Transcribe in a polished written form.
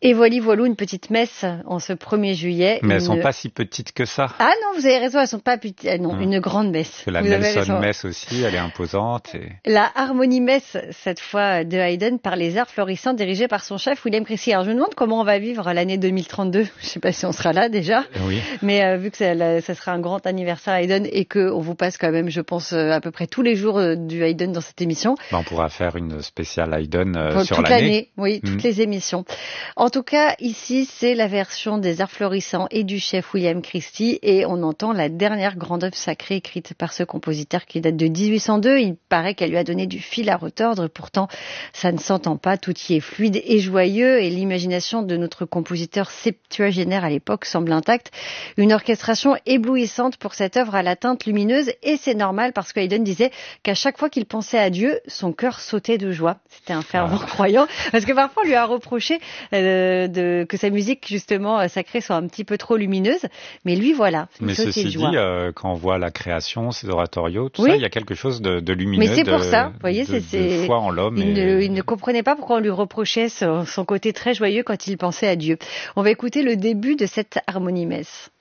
Et voilà, une petite messe en ce 1er juillet. Mais elles sont pas si petites que ça. Ah non, vous avez raison, elles sont pas petites. Non, une grande messe. Que la Nelson Messe aussi, elle est imposante. La Harmonie Messe, cette fois de Haydn, par les arts florissants, dirigée par son chef William Christie. Alors je me demande comment on va vivre l'année 2032. Je sais pas si on sera là déjà. Oui. Mais vu que ça sera un grand anniversaire Haydn et qu'on vous passe quand même, je pense, à peu près tous les jours du Haydn dans cette émission. On pourra faire une spéciale Haydn sur toute l'année. Oui, toutes les émissions. En tout cas, ici, c'est la version des arts florissants et du chef William Christie et on entend la dernière grande œuvre sacrée écrite par ce compositeur qui date de 1802. Il paraît qu'elle lui a donné du fil à retordre. Pourtant, ça ne s'entend pas. Tout y est fluide et joyeux et l'imagination de notre compositeur septuagénaire à l'époque semble intacte. Une orchestration éblouissante pour cette œuvre à la teinte lumineuse et c'est normal parce que Haydn disait qu'à chaque fois qu'il pensait à Dieu, son cœur sautait de joie. C'était un fervent croyant parce que parfois on lui a reproché que sa musique justement sacrée soit un petit peu trop lumineuse, mais lui voilà. Mais ceci dit, quand on voit la création, ces oratorios, tout ça, il y a quelque chose de lumineux. Mais c'est pour ça, vous voyez, de foi en l'homme. Il ne comprenait pas pourquoi on lui reprochait son côté très joyeux quand il pensait à Dieu. On va écouter le début de cette Harmonie Messe.